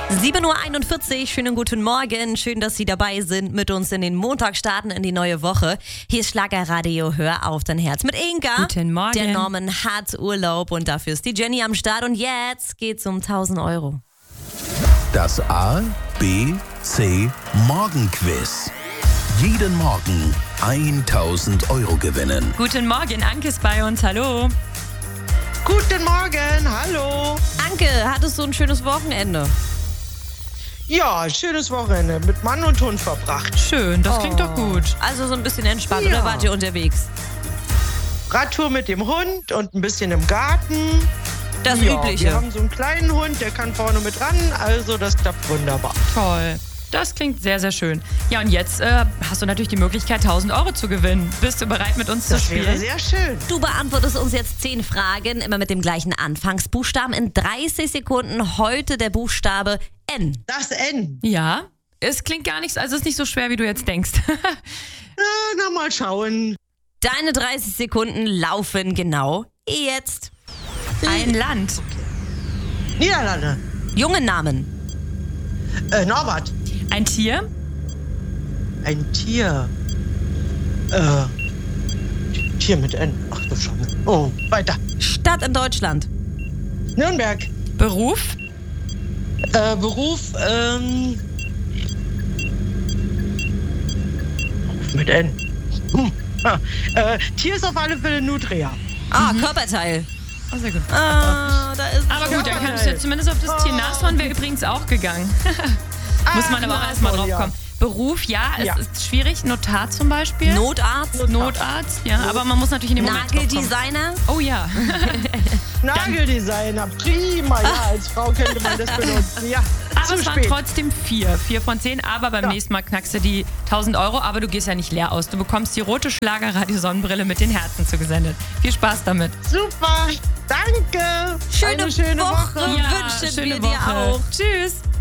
7:41 Uhr, schönen guten Morgen. Schön, dass Sie dabei sind, mit uns in den Montag starten, in die neue Woche. Hier ist Schlagerradio, hör auf dein Herz mit Inga. Guten Morgen. Der Norman hat Urlaub und dafür ist die Jenny am Start. Und jetzt geht's um 1.000 Euro. Das A, B, C Morgenquiz. Jeden Morgen 1.000 Euro gewinnen. Guten Morgen, Anke ist bei uns, hallo. Guten Morgen, hallo. Anke, hattest du ein schönes Wochenende? Ja, schönes Wochenende mit Mann und Hund verbracht. Schön, das klingt doch gut. Also so ein bisschen entspannt, Ja. oder wart ihr unterwegs? Radtour mit dem Hund und ein bisschen im Garten. Das Ja, Übliche. wir haben so einen kleinen Hund, der kann vorne mit ran, also das klappt wunderbar. Toll. Das klingt sehr, sehr schön. Ja, und jetzt hast du natürlich die Möglichkeit, 1.000 Euro zu gewinnen. Bist du bereit, mit uns zu Das wäre spielen? sehr schön. Du beantwortest uns jetzt 10 Fragen, immer mit dem gleichen Anfangsbuchstaben in 30 Sekunden. Heute der Buchstabe N. Das N. Ja, es klingt gar nichts, also es ist nicht so schwer, wie du jetzt denkst. Na, mal schauen. Deine 30 Sekunden laufen genau jetzt. Ein Land, Niederlande. Jungen Namen. Norbert. ein Tier, Ein Tier. Tier mit N. Ach du Schande. Oh, weiter. Stadt in Deutschland. Nürnberg. Beruf, Beruf, mit N. Tier ist auf alle Fälle Nutria. Körperteil. oh, sehr gut. Da ist Aber gut, dann kannst du jetzt zumindest auf das Tier nachschauen, wäre übrigens auch gegangen. Muss man aber auch erstmal drauf kommen. Beruf, ja, es Ja. ist schwierig. Notar zum Beispiel. Notarzt. Notarzt, ja, aber man muss natürlich in dem Moment drauf kommen. Nageldesigner. Oh ja. Nageldesigner, prima. Ja, als Frau könnte man das benutzen. Ja, Aber zu es waren spät. trotzdem 4 von 10. Aber beim Ja. nächsten Mal knackst du die 1.000 Euro. Aber du gehst ja nicht leer aus. Du bekommst die rote Schlagerradio-Sonnenbrille mit den Herzen zugesendet. Viel Spaß damit. Super, danke. Schöne Eine schöne Woche. Woche. Wünschen schöne wir dir Woche. auch. Tschüss.